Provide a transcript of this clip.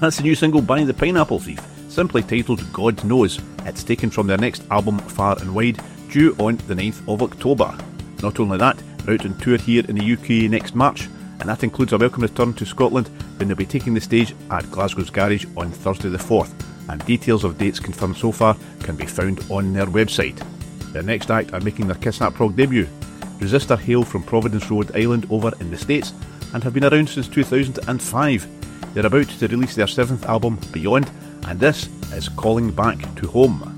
That's the new single by The Pineapple Thief, simply titled God Knows. It's taken from their next album, Far and Wide, due on the 9th of October. Not only that, they're out on tour here in the UK next March, and that includes a welcome return to Scotland when they'll be taking the stage at Glasgow's Garage on Thursday the 4th, and details of dates confirmed so far can be found on their website. Their next act are making their Kiss That Prog debut. Resistor hail from Providence, Rhode Island over in the States and have been around since 2005. They're about to release their 7th album, Beyond, and this is Calling Back to Home.